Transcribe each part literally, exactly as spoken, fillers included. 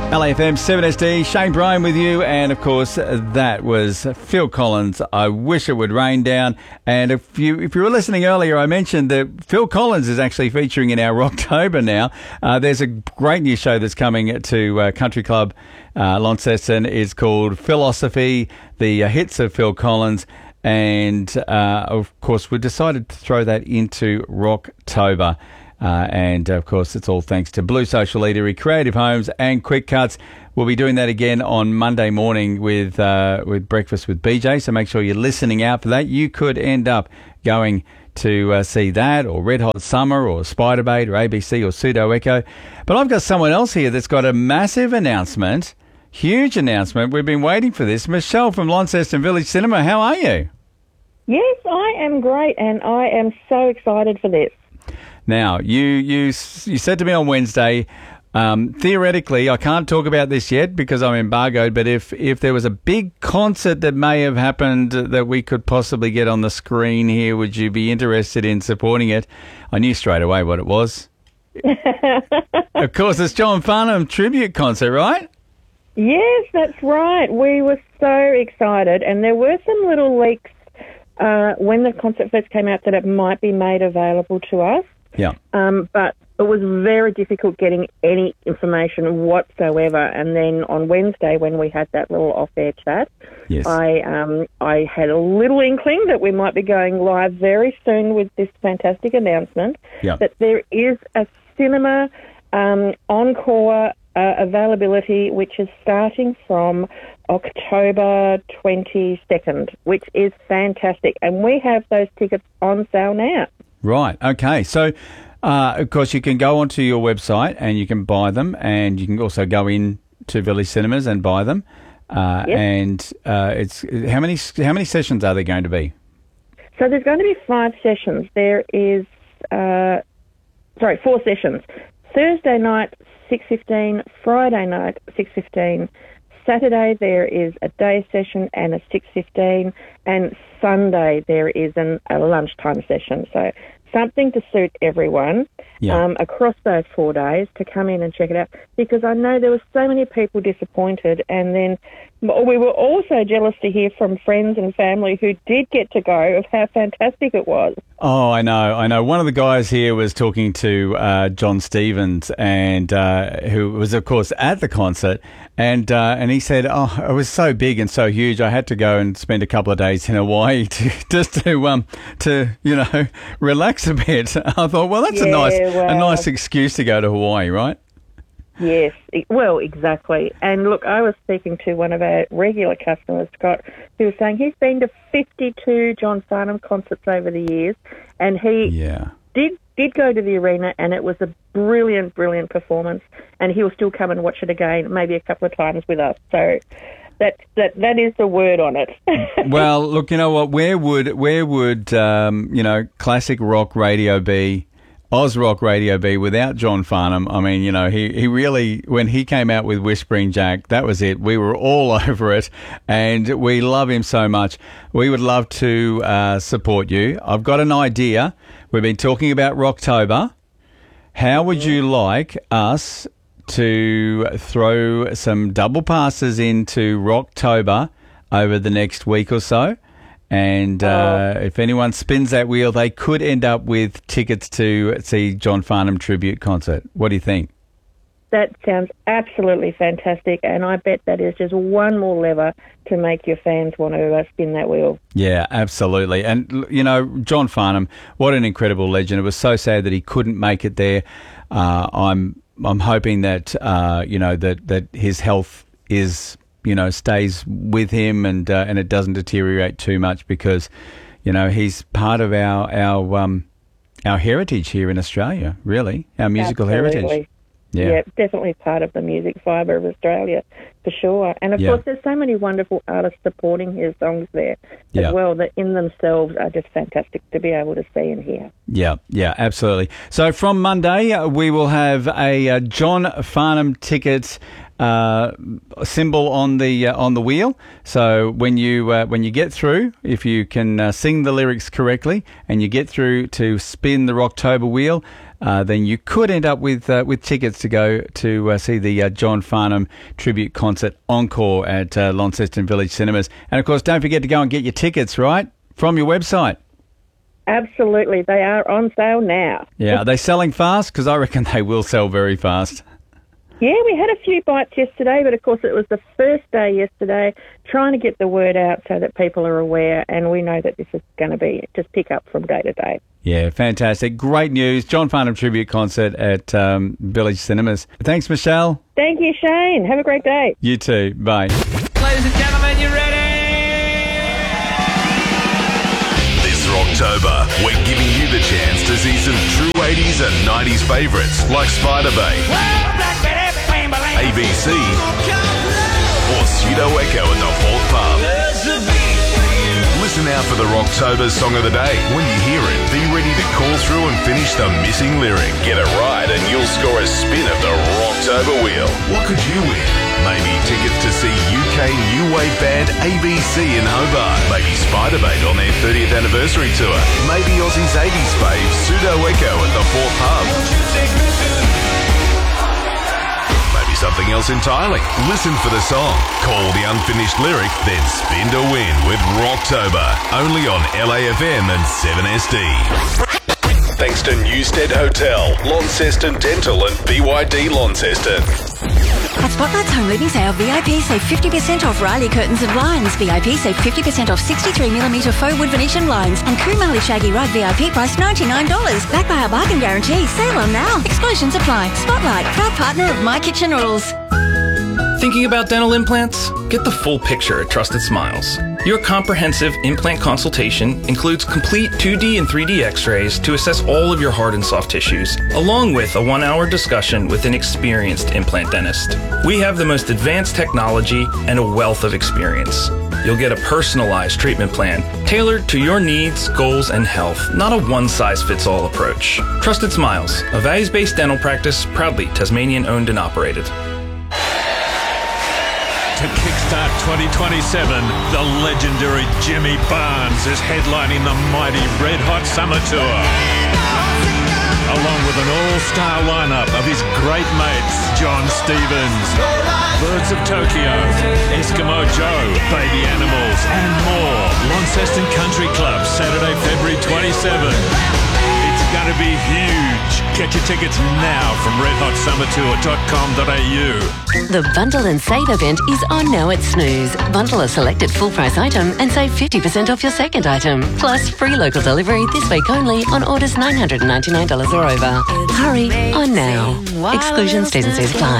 L A F M seven S D, Shane Bryan with you, and of course that was Phil Collins, I Wish It Would Rain Down. And if you if you were listening earlier, I mentioned that Phil Collins is actually featuring in our Rocktober now. Uh, there's a great new show that's coming to uh, Country Club uh, Launceston. It's called Philosophy, the uh, hits of Phil Collins. And uh, of course we decided to throw that into Rocktober. Uh, and, of course, it's all thanks to Blue Social Eatery, Creative Homes and Quick Cuts. We'll be doing that again on Monday morning with uh, with Breakfast with B J, so make sure you're listening out for that. You could end up going to uh, see that, or Red Hot Summer, or Spiderbait, or A B C, or Pseudo Echo. But I've got someone else here that's got a massive announcement, huge announcement. We've been waiting for this. Michelle from Launceston Village Cinema, how are you? Yes, I am great, and I am so excited for this. Now, you you you said to me on Wednesday, um, theoretically, I can't talk about this yet because I'm embargoed, but if, if there was a big concert that may have happened that we could possibly get on the screen here, would you be interested in supporting it? I knew straight away what it was. Of course, it's John Farnham tribute concert, right? Yes, that's right. We were so excited, and there were some little leaks uh, when the concert first came out that it might be made available to us. Yeah. Um, but it was very difficult getting any information whatsoever. And then on Wednesday, when we had that little off-air chat, yes. I um, I had a little inkling that we might be going live very soon with this fantastic announcement. Yeah. That there is a cinema um, encore uh, availability, which is starting from October twenty-second, which is fantastic. And we have those tickets on sale now. Right. Okay. So, uh, of course, you can go onto your website and you can buy them, and you can also go in to Village Cinemas and buy them. Uh, yep. And uh, it's how many how many sessions are there going to be? So there's going to be five sessions. There is, uh, sorry, four sessions. Thursday night, six fifteen. Friday night, six fifteen. Saturday there is a day session and a six fifteen, and Sunday there is an, a lunchtime session. So something to suit everyone yeah. um, across those four days to come in and check it out, because I know there were so many people disappointed, and then we were also jealous to hear from friends and family who did get to go of how fantastic it was. Oh, I know, I know. One of the guys here was talking to uh, John Stevens, and uh, who was, of course, at the concert, and uh, and he said, "Oh, it was so big and so huge. I had to go and spend a couple of days in Hawaii to, just to um to you know relax a bit." I thought, well, that's yeah, a nice well, a nice excuse to go to Hawaii, right? Yes, well, exactly. And look, I was speaking to one of our regular customers, Scott, who was saying he's been to fifty-two John Farnham concerts over the years, and he yeah. did did go to the arena, and it was a brilliant, brilliant performance, and he'll still come and watch it again, maybe a couple of times with us. So that that that is the word on it. Well, look, you know what? Where would where would um, you know classic rock radio be? Oz Rock Radio be without John Farnham? I mean, you know, he, he really, when he came out with Whispering Jack, that was it. We were all over it, and we love him so much. We would love to uh, support you. I've got an idea. We've been talking about Rocktober. How would you like us to throw some double passes into Rocktober over the next week or so? And uh, oh. if anyone spins that wheel, they could end up with tickets to see John Farnham tribute concert. What do you think? That sounds absolutely fantastic, and I bet that is just one more lever to make your fans want to uh, spin that wheel. Yeah, absolutely. And, you know, John Farnham, what an incredible legend. It was so sad that he couldn't make it there. Uh, I'm I'm hoping that, uh, you know, that, that his health is... you know, stays with him and uh, and it doesn't deteriorate too much, because, you know, he's part of our our um our heritage here in Australia, really, our musical Absolutely. heritage. Yeah. Yeah, definitely part of the music fibre of Australia, for sure. And, of yeah. course, there's so many wonderful artists supporting his songs there yeah. as well that in themselves are just fantastic to be able to see and hear. Yeah, yeah, absolutely. So from Monday, uh, we will have a uh, John Farnham ticket uh, symbol on the uh, on the wheel. So when you uh, when you get through, if you can uh, sing the lyrics correctly and you get through to spin the Rocktober wheel, uh, then you could end up with uh, with tickets to go to uh, see the uh, John Farnham tribute concert encore at uh, Launceston Village Cinemas. And, of course, don't forget to go and get your tickets, right, from your website. Absolutely. They are on sale now. Yeah, are they selling fast? Because I reckon they will sell very fast. Yeah, we had a few bites yesterday, but of course it was the first day yesterday, trying to get the word out so that people are aware, and we know that this is going to be just pick up from day to day. Yeah, fantastic. Great news. John Farnham Tribute Concert at um, Village Cinemas. Thanks, Michelle. Thank you, Shane. Have a great day. You too. Bye. Ladies and gentlemen, you ready? This Rocktober, we're giving you the chance to see some true eighties and nineties favourites like Spider Bay, A B C, or Pseudo Echo at the Fourth Pub. Listen out for the Rocktober Song of the Day. When you hear it, be ready to call through and finish the missing lyric. Get it right and you'll score a spin of the Rocktober wheel. What could you win? Maybe tickets to see U K new wave band A B C in Hobart. Maybe Spider-Bait on their thirtieth anniversary tour. Maybe Aussie's eighties fave Pseudo Echo at the Fourth Pub. Something else entirely. Listen for the song, call the unfinished lyric, then spin to win with Rocktober. Only on L A F M and seven S D. Thanks to Newstead Hotel, Launceston Dental and B Y D Launceston. At Spotlight's Home Living Sale, V I P save fifty percent off Riley curtains and blinds. V I P save fifty percent off sixty-three millimetre faux wood Venetian blinds. And Kumali Shaggy Rug V I P price ninety-nine dollars. Backed by our bargain guarantee. Sale on now. Exclusions apply. Spotlight, proud partner of My Kitchen Rules. Thinking about dental implants? Get the full picture at Trusted Smiles. Your comprehensive implant consultation includes complete two D and three D x-rays to assess all of your hard and soft tissues, along with a one-hour discussion with an experienced implant dentist. We have the most advanced technology and a wealth of experience. You'll get a personalized treatment plan tailored to your needs, goals, and health, not a one-size-fits-all approach. Trusted Smiles, a values-based dental practice proudly Tasmanian-owned and operated. To kickstart twenty twenty-seven, the legendary Jimmy Barnes is headlining the mighty Red Hot Summer Tour. Along with an all-star lineup of his great mates, John Stevens, Birds of Tokyo, Eskimo Joe, Baby Animals, and more. Launceston Country Club, Saturday, February twenty-seventh. It's going to be huge. Get your tickets now from red hot summer tour dot com dot a u. The Bundle and Save event is on now at Snooze. Bundle a selected full price item and save fifty percent off your second item. Plus free local delivery this week only on orders nine hundred ninety-nine dollars or over. Hurry on now. Exclusions, T's and C's apply.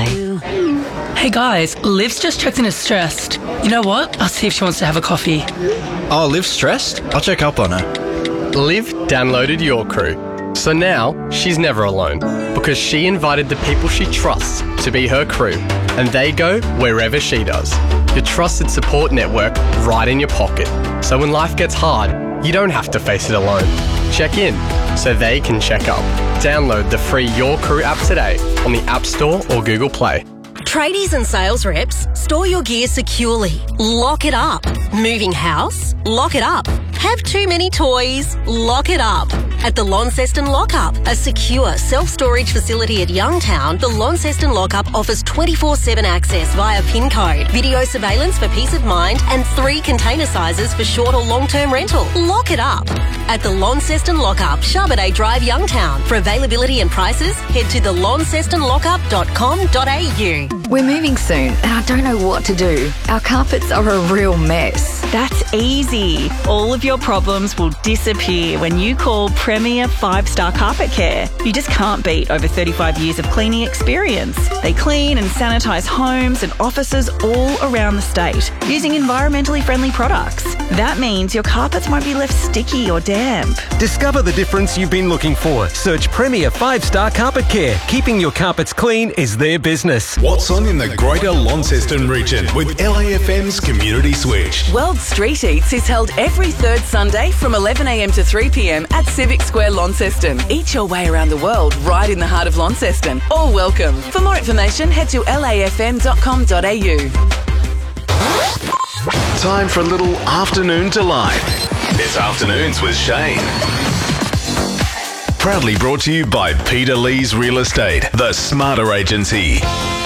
Hey guys, Liv's just checked in as stressed. You know what? I'll see if she wants to have a coffee. Oh, Liv's stressed? I'll check up on her. Liv downloaded Your Crew. So now, she's never alone, because she invited the people she trusts to be her crew, and they go wherever she does. Your trusted support network right in your pocket. So when life gets hard, you don't have to face it alone. Check in, so they can check up. Download the free Your Crew app today on the App Store or Google Play. Tradies and sales reps, store your gear securely. Lock it up. Moving house? Lock it up. Have too many toys? Lock it up. At the Launceston Lockup, a secure self-storage facility at Youngtown, the Launceston Lockup offers twenty-four seven access via PIN code, video surveillance for peace of mind, and three container sizes for short or long-term rental. Lock it up. At the Launceston Lockup, Charbonnet Drive, Youngtown. For availability and prices, head to the launceston lockup dot com dot a u. We're moving soon, and I don't know what to do. Our carpets are a real mess. That's easy. All of your problems will disappear when you call Premier five star Carpet Care. You just can't beat over thirty-five years of cleaning experience. They clean and sanitise homes and offices all around the state using environmentally friendly products. That means your carpets won't be left sticky or damp. Discover the difference you've been looking for. Search Premier five star Carpet Care. Keeping your carpets clean is their business. What's on in the Greater Launceston region with L A F M's Community Switch? World Street Eats is held every third Sunday from eleven a m to three p m at Civic Square, Launceston. Eat your way around the world right in the heart of Launceston. All welcome. For more information, head to l a f m dot com dot a u. Time for a little afternoon delight. It's Afternoons with Shane. Proudly brought to you by Peter Lee's Real Estate, the smarter agency.